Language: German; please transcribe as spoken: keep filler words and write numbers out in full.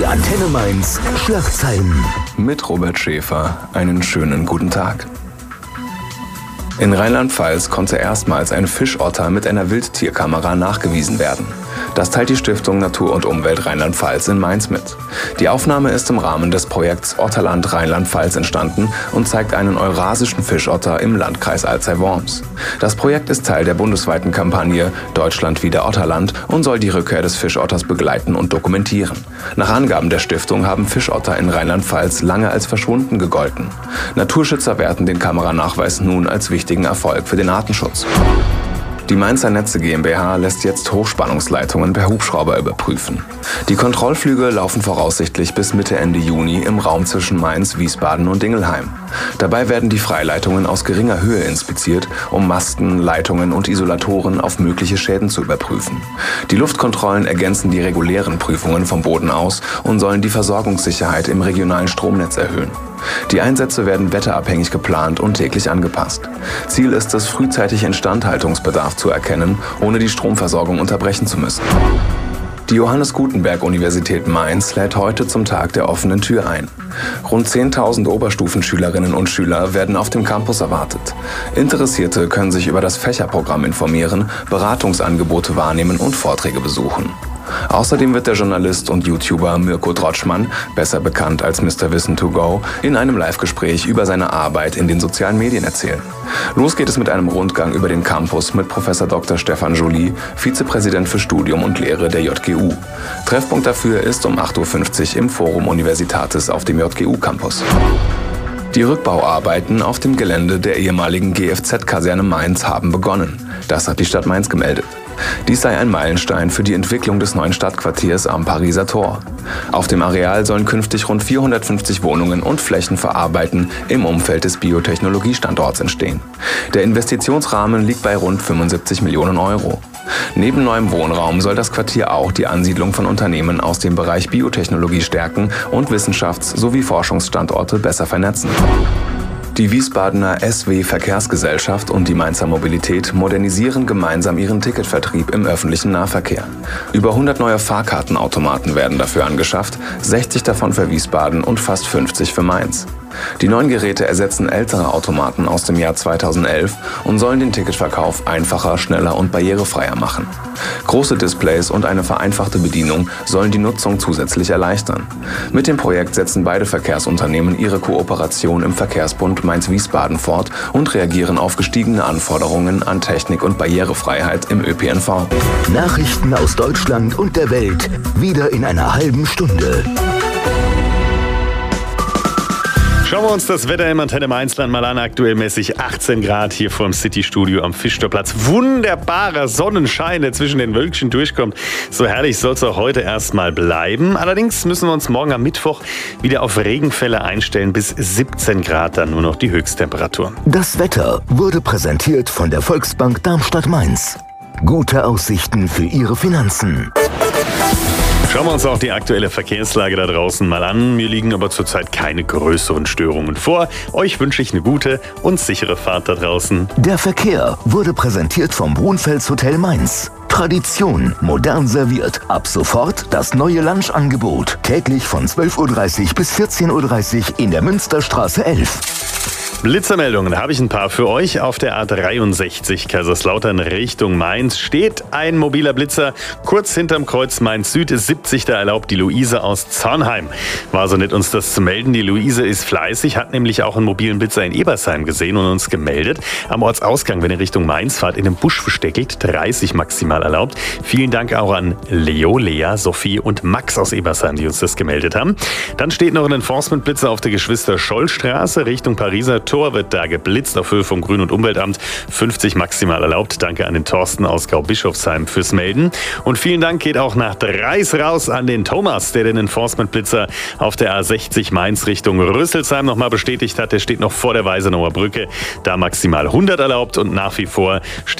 Die Antenne Mainz Schlagzeilen. Mit Robert Schäfer einen schönen guten Tag. In Rheinland-Pfalz konnte erstmals ein Fischotter mit einer Wildtierkamera nachgewiesen werden. Das teilt die Stiftung Natur und Umwelt Rheinland-Pfalz in Mainz mit. Die Aufnahme ist im Rahmen des Projekts Otterland Rheinland-Pfalz entstanden und zeigt einen eurasischen Fischotter im Landkreis Alzey-Worms. Das Projekt ist Teil der bundesweiten Kampagne Deutschland wieder Otterland und soll die Rückkehr des Fischotters begleiten und dokumentieren. Nach Angaben der Stiftung haben Fischotter in Rheinland-Pfalz lange als verschwunden gegolten. Naturschützer werten den Kameranachweis nun als wichtigen Erfolg für den Artenschutz. Die Mainzer Netze GmbH lässt jetzt Hochspannungsleitungen per Hubschrauber überprüfen. Die Kontrollflüge laufen voraussichtlich bis Mitte Ende Juni im Raum zwischen Mainz, Wiesbaden und Ingelheim. Dabei werden die Freileitungen aus geringer Höhe inspiziert, um Masten, Leitungen und Isolatoren auf mögliche Schäden zu überprüfen. Die Luftkontrollen ergänzen die regulären Prüfungen vom Boden aus und sollen die Versorgungssicherheit im regionalen Stromnetz erhöhen. Die Einsätze werden wetterabhängig geplant und täglich angepasst. Ziel ist es, frühzeitig Instandhaltungsbedarf zu erkennen, ohne die Stromversorgung unterbrechen zu müssen. Die Johannes Gutenberg-Universität Mainz lädt heute zum Tag der offenen Tür ein. Rund zehntausend Oberstufenschülerinnen und Schüler werden auf dem Campus erwartet. Interessierte können sich über das Fächerprogramm informieren, Beratungsangebote wahrnehmen und Vorträge besuchen. Außerdem wird der Journalist und YouTuber Mirko Drotschmann, besser bekannt als Mister Wissen to go, in einem Live-Gespräch über seine Arbeit in den sozialen Medien erzählen. Los geht es mit einem Rundgang über den Campus mit Professor Doktor Stefan Joly, Vizepräsident für Studium und Lehre der J G U. Treffpunkt dafür ist um acht Uhr fünfzig im Forum Universitatis auf dem J G U-Campus. Die Rückbauarbeiten auf dem Gelände der ehemaligen G F Z-Kaserne Mainz haben begonnen. Das hat die Stadt Mainz gemeldet. Dies sei ein Meilenstein für die Entwicklung des neuen Stadtquartiers am Pariser Tor. Auf dem Areal sollen künftig rund vierhundertfünfzig Wohnungen und Flächen für Arbeiten im Umfeld des Biotechnologiestandorts entstehen. Der Investitionsrahmen liegt bei rund fünfundsiebzig Millionen Euro. Neben neuem Wohnraum soll das Quartier auch die Ansiedlung von Unternehmen aus dem Bereich Biotechnologie stärken und Wissenschafts- sowie Forschungsstandorte besser vernetzen. Die Wiesbadener S W Verkehrsgesellschaft und die Mainzer Mobilität modernisieren gemeinsam ihren Ticketvertrieb im öffentlichen Nahverkehr. Über hundert neue Fahrkartenautomaten werden dafür angeschafft, sechzig davon für Wiesbaden und fast fünfzig für Mainz. Die neuen Geräte ersetzen ältere Automaten aus dem Jahr zweitausendelf und sollen den Ticketverkauf einfacher, schneller und barrierefreier machen. Große Displays und eine vereinfachte Bedienung sollen die Nutzung zusätzlich erleichtern. Mit dem Projekt setzen beide Verkehrsunternehmen ihre Kooperation im Verkehrsbund Mainz-Wiesbaden fort und reagieren auf gestiegene Anforderungen an Technik und Barrierefreiheit im Ö P N V. Nachrichten aus Deutschland und der Welt wieder in einer halben Stunde. Schauen wir uns das Wetter im Antenne Mainzland mal an. Aktuell mäßig achtzehn Grad hier vorm City-Studio am Fischtorplatz. Wunderbarer Sonnenschein, der zwischen den Wölkchen durchkommt. So herrlich soll es auch heute erstmal bleiben. Allerdings müssen wir uns morgen am Mittwoch wieder auf Regenfälle einstellen. Bis siebzehn Grad dann nur noch die Höchsttemperatur. Das Wetter wurde präsentiert von der Volksbank Darmstadt-Mainz. Gute Aussichten für Ihre Finanzen. Schauen wir uns auch die aktuelle Verkehrslage da draußen mal an. Mir liegen aber zurzeit keine größeren Störungen vor. Euch wünsche ich eine gute und sichere Fahrt da draußen. Der Verkehr wurde präsentiert vom Brunfels Hotel Mainz. Tradition, modern serviert. Ab sofort das neue Lunchangebot. Täglich von zwölf Uhr dreißig bis vierzehn Uhr dreißig in der Münsterstraße elf. Blitzermeldungen habe ich ein paar für euch. Auf der A dreiundsechzig Kaiserslautern Richtung Mainz steht ein mobiler Blitzer kurz hinterm Kreuz Mainz Süd. siebzig, da erlaubt die Luise aus Zornheim. War so nett, uns das zu melden. Die Luise ist fleißig, hat nämlich auch einen mobilen Blitzer in Ebersheim gesehen und uns gemeldet. Am Ortsausgang, wenn ihr Richtung Mainz fahrt, in einem Busch versteckelt, dreißig maximal erlaubt. Vielen Dank auch an Leo, Lea, Sophie und Max aus Ebersheim, die uns das gemeldet haben. Dann steht noch ein Enforcement-Blitzer auf der Geschwister-Scholl-Straße Richtung Pariser Tor. Wird da geblitzt auf Höhe vom Grün- und Umweltamt. fünfzig maximal erlaubt. Danke an den Thorsten aus Gau-Bischofsheim fürs Melden. Und vielen Dank geht auch nach Dreis raus an den Thomas, der den Enforcement-Blitzer auf der A sechzig Mainz Richtung Rüsselsheim nochmal bestätigt hat. Der steht noch vor der Weisenauer Brücke. Da maximal hundert erlaubt und nach wie vor steht